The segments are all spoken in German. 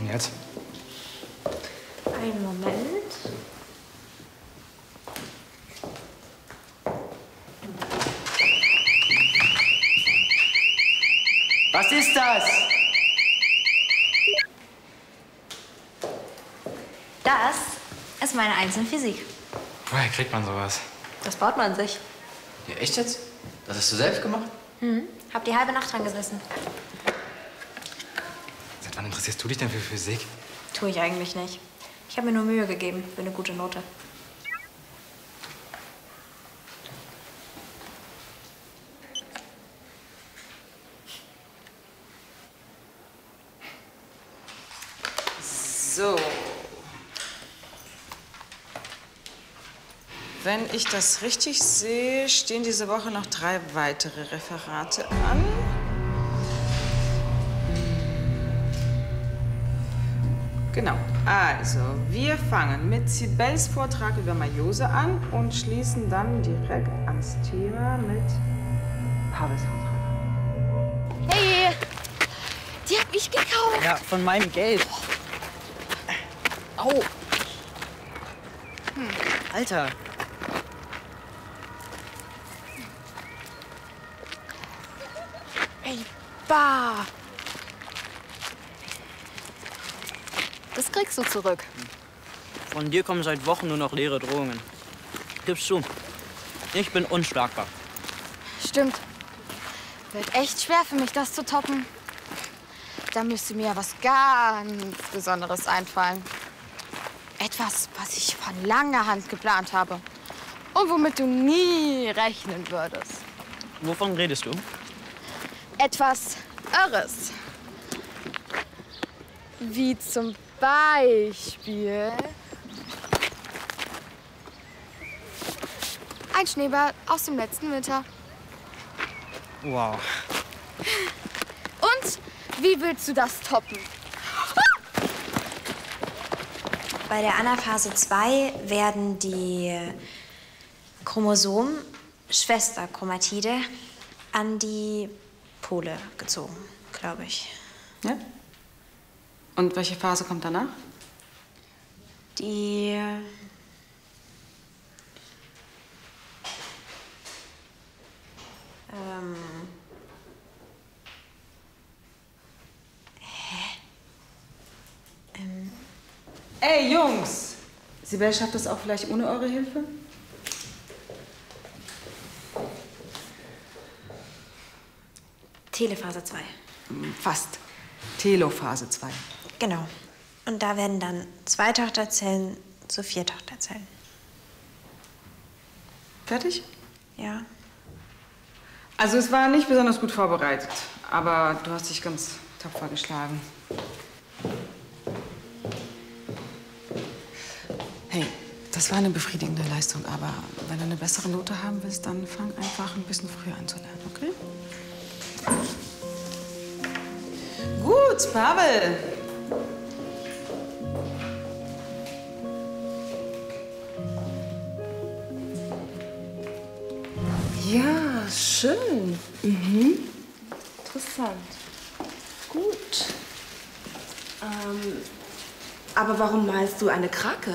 Und jetzt? Einen Moment. Was ist das? Das ist meine Eins in Physik. Woher kriegt man sowas? Das baut man sich. Ja, echt jetzt? Das hast du selbst gemacht? Mhm. Hab die halbe Nacht dran gesessen. Seit wann interessierst du dich denn für Physik? Tue ich eigentlich nicht. Ich habe mir nur Mühe gegeben für eine gute Note. So. Wenn ich das richtig sehe, stehen diese Woche noch 3 weitere Referate an. Genau. Also, wir fangen mit Sibels Vortrag über Meiose an und schließen dann direkt ans Thema mit Pavels Vortrag. Hey, die hab ich gekauft. Ja, von meinem Geld. Au. Alter. Ey, bah. Das kriegst du zurück. Von dir kommen seit Wochen nur noch leere Drohungen. Gib's zu. Ich bin unschlagbar. Stimmt. Wird echt schwer für mich, das zu toppen. Da müsste mir was ganz Besonderes einfallen. Etwas, was ich von langer Hand geplant habe. Und womit du nie rechnen würdest. Wovon redest du? Etwas Irres. Wie zum Beispiel ein Schneeball aus dem letzten Winter. Wow. Und wie willst du das toppen? Bei der Anaphase 2 werden die Chromosomen, Schwesterchromatide, an die Pole gezogen, glaube ich. Ja? Und welche Phase kommt danach? Die Ey, Jungs! Sibel schafft das auch vielleicht ohne eure Hilfe? Telephase 2. Fast. Telophase 2. Genau. Und da werden dann 2 Tochterzellen zu 4 Tochterzellen. Fertig? Ja. Also es war nicht besonders gut vorbereitet, aber du hast dich ganz tapfer geschlagen. Hey, das war eine befriedigende Leistung, aber wenn du eine bessere Note haben willst, dann fang einfach ein bisschen früher an zu lernen, okay? Gut, Pavel. Ja, schön. Mhm. Interessant. Gut. Aber warum malst du eine Krake?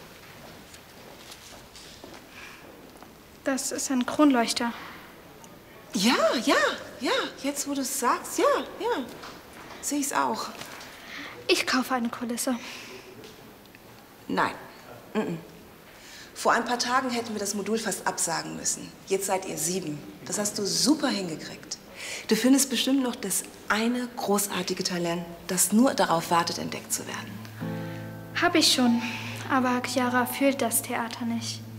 Das ist ein Kronleuchter. Ja, jetzt wo du es sagst, ja. Sehe ich es auch. Ich kaufe eine Kulisse. Nein. Vor ein paar Tagen hätten wir das Modul fast absagen müssen. Jetzt seid ihr 7. Das hast du super hingekriegt. Du findest bestimmt noch das eine großartige Talent, das nur darauf wartet, entdeckt zu werden. Hab ich schon. Aber Chiara fühlt das Theater nicht.